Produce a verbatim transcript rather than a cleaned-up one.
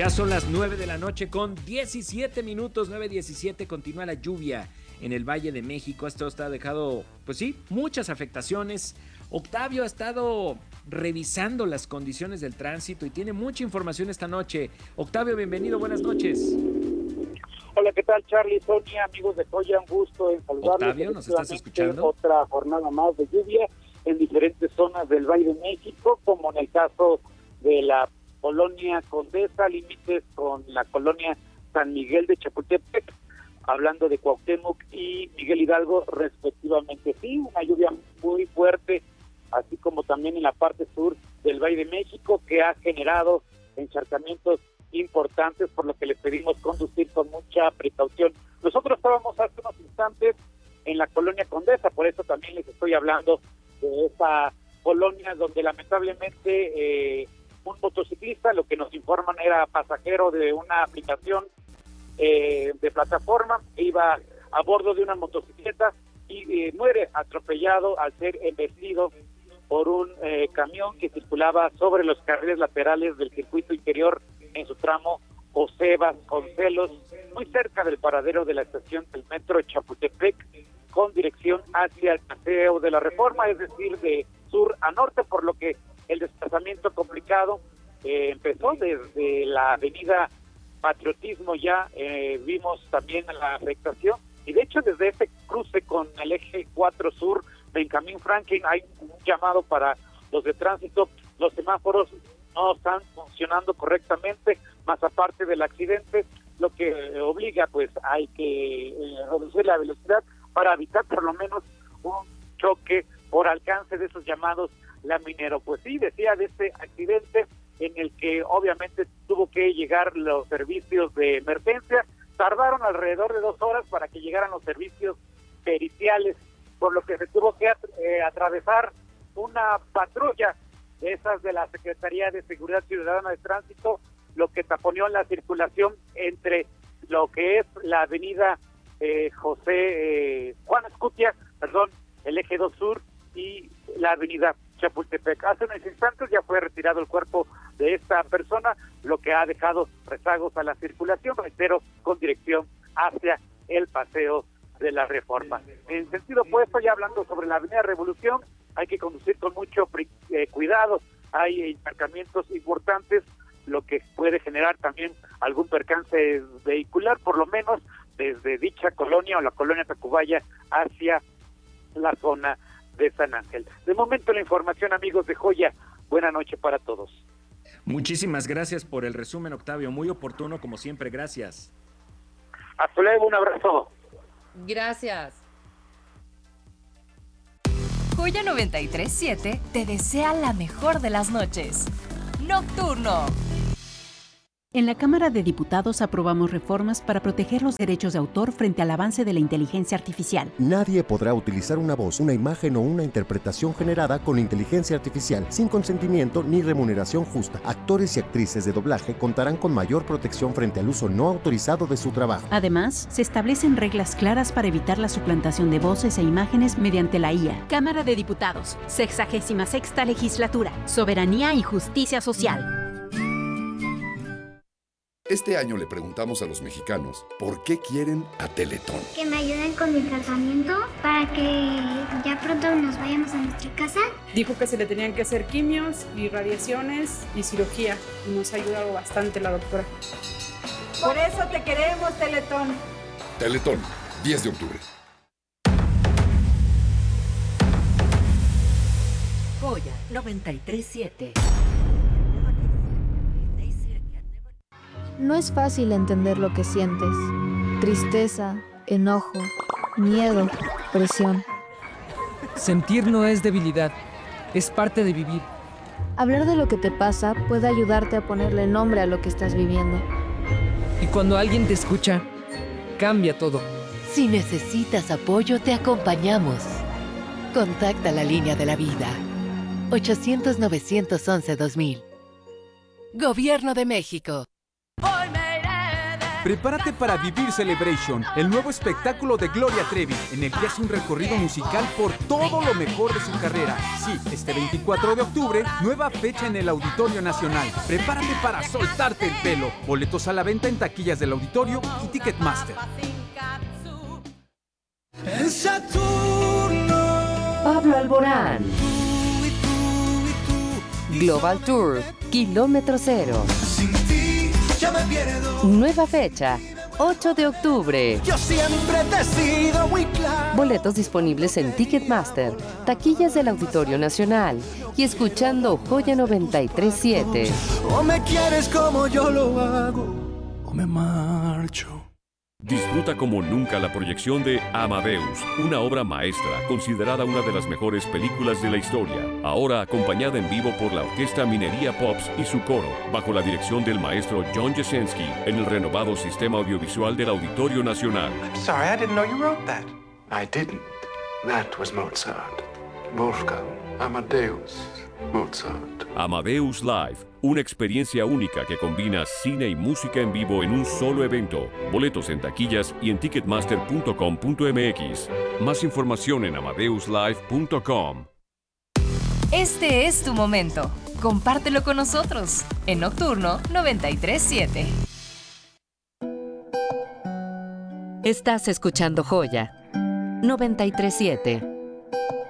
Ya son las nueve de la noche con diecisiete minutos, nueve diecisiete, continúa la lluvia en el Valle de México. Esto está dejado, pues sí, muchas afectaciones. Octavio ha estado revisando las condiciones del tránsito y tiene mucha información esta noche. Octavio, bienvenido, buenas noches. Hola, ¿qué tal, Charlie, Sonia, amigos de Joya? Un gusto en saludarlos. Octavio, ¿nos estás escuchando? Otra jornada más de lluvia en diferentes zonas del Valle de México, como en el caso de la Colonia Condesa, límites con la colonia San Miguel de Chapultepec, hablando de Cuauhtémoc y Miguel Hidalgo respectivamente. Sí, una lluvia muy fuerte, así como también en la parte sur del Valle de México, que ha generado encharcamientos importantes, por lo que les pedimos conducir con mucha precaución. Nosotros estábamos hace unos instantes en la colonia Condesa, por eso también les estoy hablando de esa colonia donde lamentablemente eh, un motociclista, lo que nos informan era pasajero de una aplicación eh, de plataforma, iba a bordo de una motocicleta y eh, muere atropellado al ser embestido por un eh, camión que circulaba sobre los carriles laterales del circuito interior en su tramo José Vasconcelos, muy cerca del paradero de la estación del metro Chapultepec, con dirección hacia el Paseo de la Reforma, es decir, de sur a norte, por lo que el desplazamiento complicado eh, empezó desde la avenida Patriotismo. Ya eh, vimos también la afectación, y de hecho desde ese cruce con el eje cuatro sur, Benjamín Franklin, hay un llamado para los de tránsito. Los semáforos no están funcionando correctamente, más aparte del accidente, lo que obliga, pues hay que eh, reducir la velocidad para evitar por lo menos un choque por alcance de esos llamados lamineros. Pues sí, decía de este accidente en el que obviamente tuvo que llegar los servicios de emergencia. Tardaron alrededor de dos horas para que llegaran los servicios periciales, por lo que se tuvo que eh, atravesar una patrulla de esas de la Secretaría de Seguridad Ciudadana de Tránsito, lo que taponeó la circulación entre lo que es la avenida eh, José eh, Juan Escutia, perdón, el eje dos sur y la avenida Chapultepec. Hace unos instantes ya fue retirado el cuerpo de esta persona, lo que ha dejado rezagos a la circulación, reitero, con dirección hacia el Paseo de la Reforma. En sentido opuesto, ya hablando sobre la avenida Revolución, hay que conducir con mucho eh, cuidado, hay encharcamientos importantes, lo que puede generar también algún percance vehicular, por lo menos desde dicha colonia o la colonia Tacubaya hacia la zona de San Ángel. De momento la información, amigos de Joya. Buena noche para todos. Muchísimas gracias por el resumen, Octavio, muy oportuno como siempre, gracias. Hasta luego, un abrazo. Gracias. Joya noventa y tres punto siete te desea la mejor de las noches. Nocturno. En la Cámara de Diputados aprobamos reformas para proteger los derechos de autor frente al avance de la inteligencia artificial. Nadie podrá utilizar una voz, una imagen o una interpretación generada con inteligencia artificial sin consentimiento ni remuneración justa. Actores y actrices de doblaje contarán con mayor protección frente al uso no autorizado de su trabajo. Además, se establecen reglas claras para evitar la suplantación de voces e imágenes mediante la I A. Cámara de Diputados, sexagésima sexta legislatura, Soberanía y Justicia Social. Este año le preguntamos a los mexicanos por qué quieren a Teletón. Que me ayuden con mi tratamiento para que ya pronto nos vayamos a nuestra casa. Dijo que se le tenían que hacer quimios y radiaciones y cirugía. Y nos ha ayudado bastante la doctora. Por eso te queremos, Teletón. Teletón, diez de octubre. Joya noventa y tres punto siete. No es fácil entender lo que sientes. Tristeza, enojo, miedo, presión. Sentir no es debilidad, es parte de vivir. Hablar de lo que te pasa puede ayudarte a ponerle nombre a lo que estás viviendo. Y cuando alguien te escucha, cambia todo. Si necesitas apoyo, te acompañamos. Contacta la línea de la vida. ochocientos, novecientos once, dos mil. Gobierno de México. Hoy me iré de Prepárate para vivir Celebration, el nuevo espectáculo de Gloria Trevi, en el que hace un recorrido musical por todo lo mejor de su carrera. Sí, este veinticuatro de octubre, nueva fecha en el Auditorio Nacional. Prepárate para soltarte el pelo. Boletos a la venta en taquillas del Auditorio y Ticketmaster. Pablo Alborán. Global Tour, Kilómetro Cero. Nueva fecha, ocho de octubre. Yo siempre te he sido muy claro. Boletos disponibles en Ticketmaster, taquillas del Auditorio Nacional y escuchando Joya noventa y tres siete. O me quieres como yo lo hago, o me marcho. Disfruta como nunca la proyección de Amadeus, una obra maestra considerada una de las mejores películas de la historia, ahora acompañada en vivo por la Orquesta Minería Pops y su coro, bajo la dirección del maestro John Jasenski, en el renovado sistema audiovisual del Auditorio Nacional. I'm sorry, I didn't know you wrote that. I didn't. That was Mozart. Wolfgang Amadeus Mozart. Amadeus Live, una experiencia única que combina cine y música en vivo en un solo evento. Boletos en taquillas y en ticketmaster punto com punto m x. Más información en amadeus live punto com. Este es tu momento. Compártelo con nosotros en Nocturno noventa y tres siete. Estás escuchando Joya noventa y tres siete.